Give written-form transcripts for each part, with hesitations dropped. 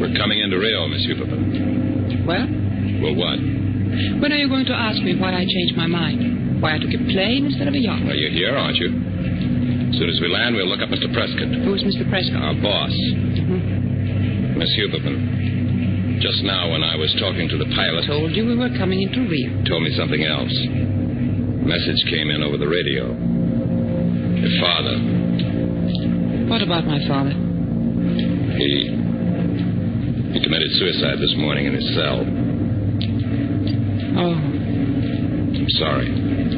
We're coming into Rio, Miss Huberman. Well? Well, what? When are you going to ask me why I changed my mind? Why I took a plane instead of a yacht? Well, you're here, aren't you? As soon as we land, we'll look up Mr. Prescott. Who is Mr. Prescott? Our boss. Mm-hmm. Miss Huberman, just now when I was talking to the pilot... I told you we were coming into Rio. Told me something else. A message came in over the radio. Your father. What about my father? He committed suicide this morning in his cell. Oh. I'm sorry.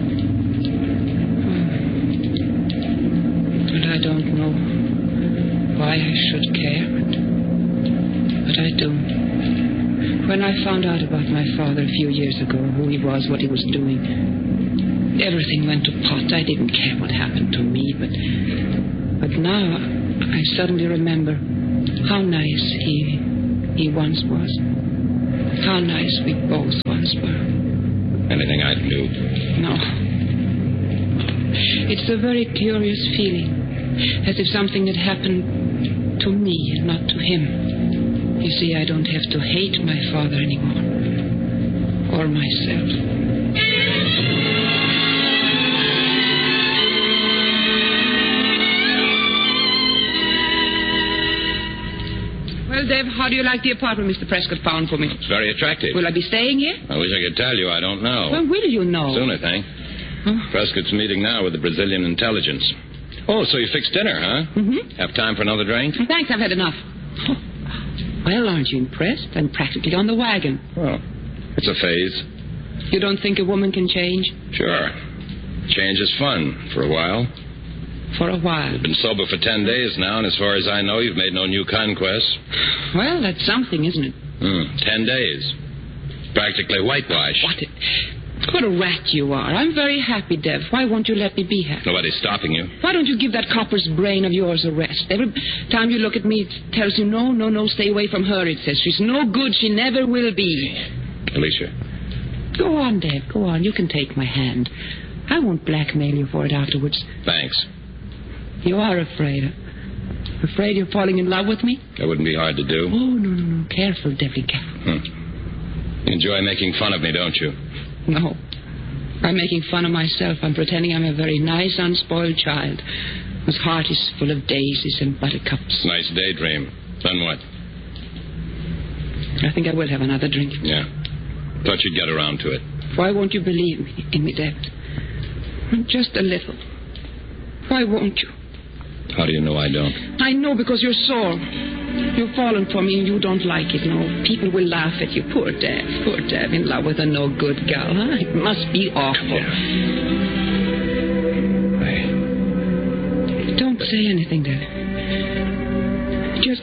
And I don't know why I should care, but I do. When I found out about my father a few years ago, who he was, what he was doing, everything went to pot. I didn't care what happened to me, but now I suddenly remember how nice he once was. How nice we both once were. Anything I can do? No. It's a very curious feeling, as if something had happened to me and not to him. You see, I don't have to hate my father anymore. Or myself. Well, Dave, how do you like the apartment Mr. Prescott found for me? It's very attractive. Will I be staying here? I wish I could tell you. I don't know. When will you know? Soon, I think. Huh? Prescott's meeting now with the Brazilian intelligence. Oh, so you fixed dinner, huh? Mm-hmm. Have time for another drink? Thanks, I've had enough. Well, aren't you impressed? I'm practically on the wagon. Well, it's a phase. You don't think a woman can change? Sure. Change is fun for a while. For a while. You've been sober for 10 days now, and as far as I know, you've made no new conquests. Well, that's something, isn't it? 10 days. Practically whitewash. What a rat you are. I'm very happy, Dev. Why won't you let me be happy? Nobody's stopping you. Why don't you give that copper's brain of yours a rest? Every time you look at me, it tells you, no, stay away from her, it says. She's no good. She never will be. Alicia. Go on, Dev. Go on. You can take my hand. I won't blackmail you for it afterwards. Thanks. You are afraid. Afraid you're falling in love with me? That wouldn't be hard to do. Oh, no. Careful, Devlin, careful. You enjoy making fun of me, don't you? No. I'm making fun of myself. I'm pretending I'm a very nice, unspoiled child whose heart is full of daisies and buttercups. Nice daydream. Then what? I think I will have another drink. Yeah. Thought you'd get around to it. Why won't you believe me in me, David? Just a little. Why won't you? How do you know I don't? I know because you're sore. You've fallen for me and you don't like it, no. People will laugh at you. Poor Dad, in love with a no-good gal, huh? It must be awful. Yeah. Don't say anything, Dad.